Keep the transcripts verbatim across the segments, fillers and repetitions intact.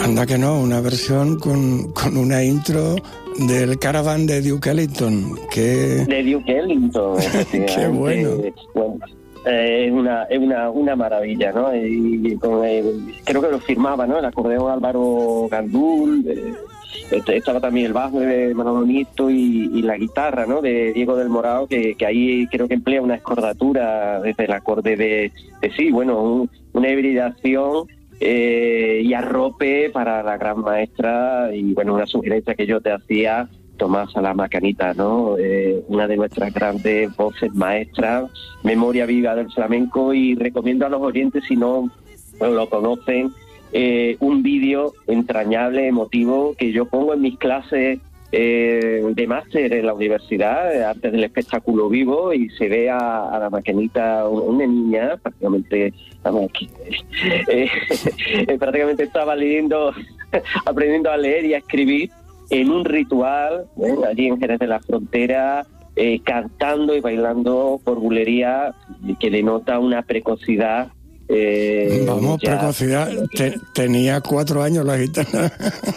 Anda que no, una versión con, con una intro del Caravan de Duke Ellington. Que... De Duke Ellington, Qué bueno. bueno eh, es una, es una, una maravilla, ¿no? Y, y con el, creo que lo firmaba, ¿no? El acordeón Álvaro Gandul, eh, estaba también el bajo de Manolo Nieto y, y la guitarra, ¿no? De Diego del Morao, que, que ahí creo que emplea una escordatura desde el acorde de, de sí, bueno, un, una hibridación eh, y arrope para la gran maestra. Y bueno, una sugerencia que yo te hacía, Tomás a la Macanita, ¿no? Eh, una de nuestras grandes voces maestras, memoria viva del flamenco. Y recomiendo a los oyentes, si no bueno, lo conocen, eh, un vídeo entrañable, emotivo, que yo pongo en mis clases eh, de máster en la universidad, eh, Artes del Espectáculo Vivo, y se ve a, a la Macanita, una niña, prácticamente, vamos, eh, prácticamente estaba leyendo, aprendiendo a leer y a escribir, en un ritual, ¿eh? allí en Jerez de la Frontera, eh, cantando y bailando por bulería, que denota una precocidad. Eh, Vamos, ya, precocidad. Te, tenía cuatro años la gitana.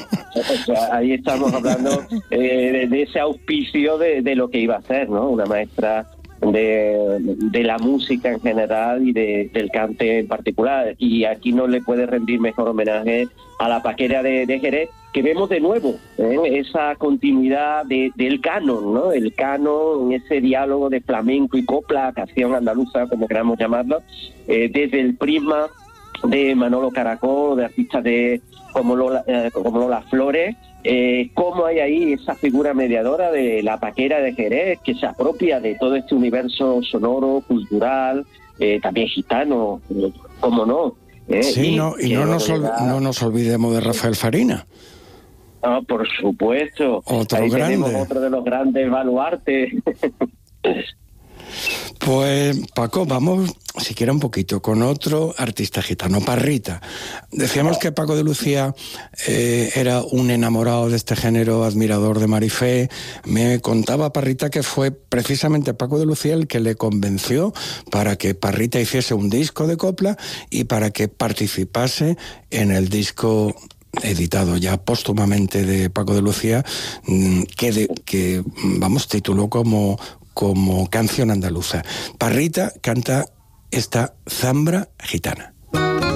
O sea, ahí estamos hablando eh, de, de ese auspicio de, de lo que iba a ser, ¿no? Una maestra de, de la música en general y de, del cante en particular. Y aquí no le puede rendir mejor homenaje a la Paquera de, de Jerez, que vemos de nuevo ¿eh? esa continuidad de, del canon, ¿no? El canon, ese diálogo de flamenco y copla, canción andaluza, como queramos llamarlo, eh, desde el prisma de Manolo Caracol, de artistas de como Lola, eh, como Lola Flores, eh, cómo hay ahí esa figura mediadora de la Paquera de Jerez, que se apropia de todo este universo sonoro, cultural, eh, también gitano, cómo no. Eh, sí, y, no, y no nos, ol, no nos olvidemos de Rafael Farina. Ah, por supuesto. Otro ahí grande. Tenemos otro de los grandes baluartes. Pues, Paco, vamos, si quiera, un poquito con otro artista gitano, Parrita. Decíamos que Paco de Lucía eh, era un enamorado de este género, admirador de Marifé. Me contaba Parrita que fue precisamente Paco de Lucía el que le convenció para que Parrita hiciese un disco de copla y para que participase en el disco editado ya póstumamente de Paco de Lucía, que, de, que vamos, tituló como, como Canción Andaluza. Parrita canta esta zambra gitana.